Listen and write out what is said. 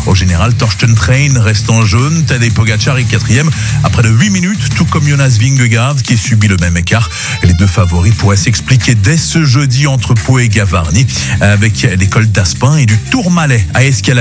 Au général, Torsten Train reste en jaune, Tadej Pogačar est 4e après de 8 minutes, tout comme Jonas Vingegaard qui subit le même écart. Les deux favoris pourraient s'expliquer dès ce jeudi entre Pau et Gavarnie avec l'école d'Aspin et du Tourmalet à escalader.